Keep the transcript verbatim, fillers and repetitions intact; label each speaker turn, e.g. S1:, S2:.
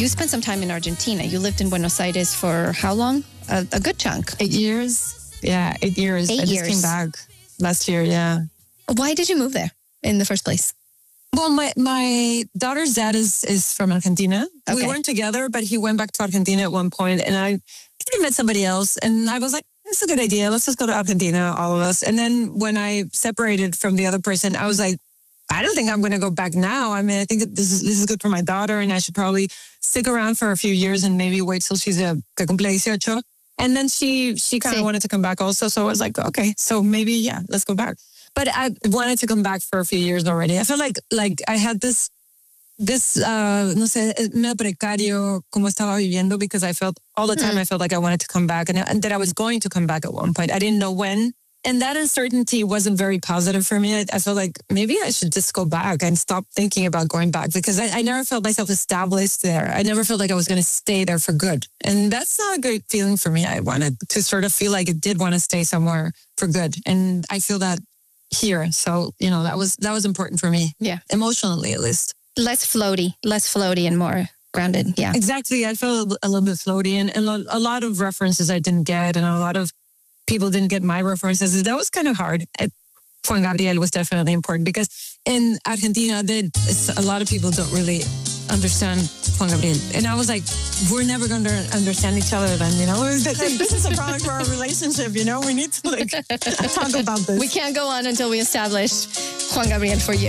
S1: you spent some time in Argentina. You lived in Buenos Aires for how long? A, a good chunk.
S2: Eight years. Yeah, eight years.
S1: Eight
S2: I just
S1: years.
S2: came back last year, yeah.
S1: Why did you move there in the first place?
S2: Well, my, my daughter's dad is, is from Argentina.
S1: Okay.
S2: We weren't together, but he went back to Argentina at one point, and I met somebody else, and I was like, it's a good idea. Let's just go to Argentina, all of us. And then when I separated from the other person, I was like, I don't think I'm going to go back now. I mean, I think this is this is good for my daughter, and I should probably stick around for a few years and maybe wait till she's a que cumple eighteen. And then she she kind of
S1: Sí.
S2: wanted to come back also. So I was like, okay, so maybe, yeah, let's go back. But I wanted to come back for a few years already. I felt like like I had this, this uh, no sé, medio precario como estaba viviendo, because I felt all the time,
S1: Mm.
S2: I felt like I wanted to come back, and, and that I was going to come back at one point. I didn't know when. And that uncertainty wasn't very positive for me. I, I felt like maybe I should just go back and stop thinking about going back, because I, I never felt myself established there. I never felt like I was going to stay there for good. And that's not a great feeling for me. I wanted to sort of feel like I did want to stay somewhere for good. And I feel that here. So, you know, that was, that was important for me.
S1: Yeah.
S2: Emotionally, at least.
S1: Less floaty, less floaty and more grounded. Yeah.
S2: Exactly. I felt a little bit floaty, and, and a lot of references I didn't get, and a lot of people didn't get my references. That was kind of hard. Juan Gabriel was definitely important, because in Argentina, they, it's, a lot of people don't really understand Juan Gabriel. And I was like, we're never going to understand each other then, you know? This is a problem for our relationship, you know? We need to like talk about this.
S1: We can't go on until we establish Juan Gabriel for you.